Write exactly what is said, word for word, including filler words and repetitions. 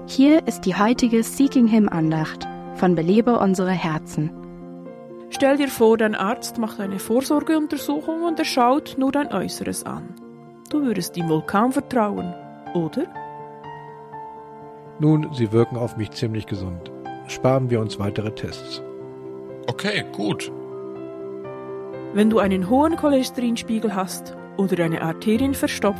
Hier ist die heutige Seeking Him Andacht von Belebe unsere Herzen. Stell dir vor, dein Arzt macht eine Vorsorgeuntersuchung und er schaut nur dein Äußeres an. Du würdest ihm wohl kaum vertrauen, oder? Nun, Sie wirken auf mich ziemlich gesund. Sparen wir uns weitere Tests. Okay, gut. Wenn du einen hohen Cholesterinspiegel hast oder deine Arterien verstopft